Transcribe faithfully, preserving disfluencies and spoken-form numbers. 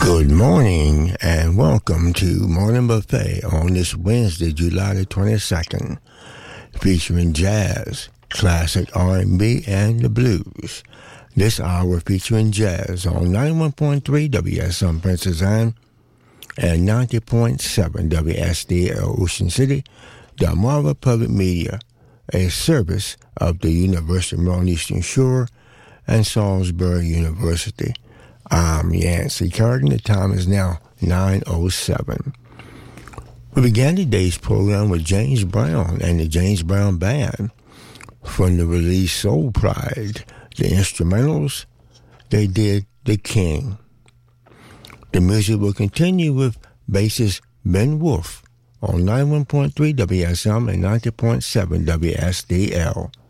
Good morning and welcome to Morning Buffet on this Wednesday, July the twenty-second, featuring jazz, classic R and B, and the blues. This hour featuring jazz on ninety-one point three W S M Princess Anne and ninety point seven W S D L Ocean City, Delmarva Public Media, a service of the University of Maryland Eastern Shore and Salisbury University. I'm Yancey Carden. The time is now nine oh seven. We began today's program with James Brown and the James Brown Band from the release Soul Pride. The instrumentals, they did The King. The music will continue with bassist Ben Wolf on ninety-one point three W S M and ninety point seven W S D L.